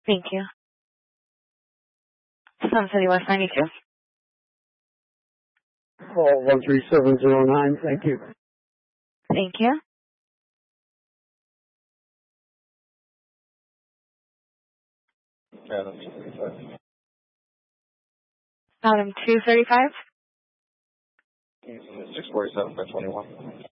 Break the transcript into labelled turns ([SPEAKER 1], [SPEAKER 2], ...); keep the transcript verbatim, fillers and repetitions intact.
[SPEAKER 1] Thank you. Sun City West ninety-two.
[SPEAKER 2] Call one three seven zero nine. Thank you.
[SPEAKER 1] Thank you.
[SPEAKER 3] Adam two thirty-five.
[SPEAKER 1] Adam two thirty-five.
[SPEAKER 3] six forty-seven by twenty-one.